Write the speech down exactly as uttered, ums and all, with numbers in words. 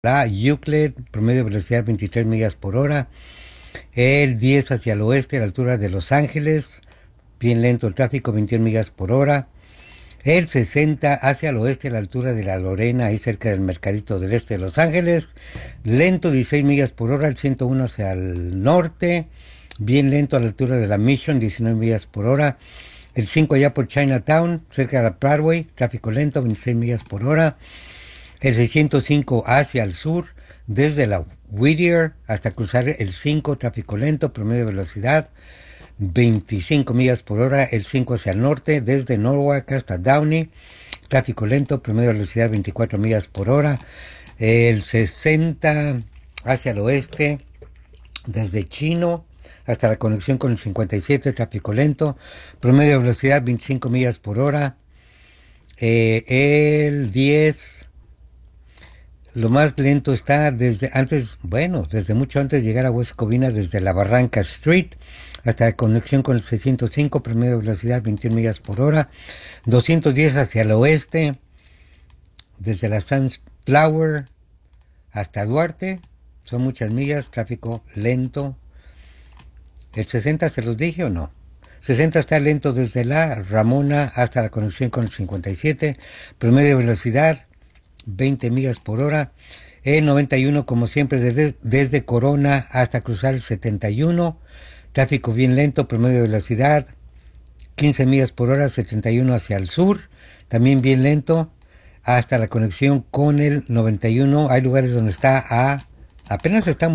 La Euclid, promedio de velocidad veintitrés millas por hora. El diez hacia el oeste, a la altura de Los Ángeles, bien lento el tráfico, veintiuna millas por hora. El sesenta hacia el oeste, a la altura de La Lorena, ahí cerca del Mercadito del Este de Los Ángeles, lento dieciséis millas por hora. El ciento uno hacia el norte, bien lento a la altura de la Mission, diecinueve millas por hora. El cinco allá por Chinatown, cerca de la Broadway, tráfico lento, veintiséis millas por hora. El seiscientos cinco hacia el sur, desde la Whittier hasta cruzar el cinco, tráfico lento, promedio de velocidad veinticinco millas por hora. El cinco hacia el norte, desde Norwalk hasta Downey, tráfico lento, promedio de velocidad veinticuatro millas por hora. El sesenta hacia el oeste, desde Chino hasta la conexión con el cincuenta y siete, tráfico lento, promedio de velocidad veinticinco millas por hora. Eh, el diez, lo más lento está desde antes, bueno, desde mucho antes de llegar a West Covina, desde la Barranca Street hasta la conexión con el seiscientos cinco, promedio de velocidad veintiuna millas por hora. doscientos diez hacia el oeste, desde la Sunflower hasta Duarte, son muchas millas, tráfico lento. ¿El sesenta se los dije o no? sesenta está lento desde la Ramona hasta la conexión con el cincuenta y siete, promedio de velocidad veinte millas por hora. El noventa y uno, como siempre, desde, desde Corona hasta cruzar el setenta y uno, tráfico bien lento, promedio de velocidad quince millas por hora. setenta y uno hacia el sur, también bien lento hasta la conexión con el noventa y uno. Hay lugares donde está a apenas estamos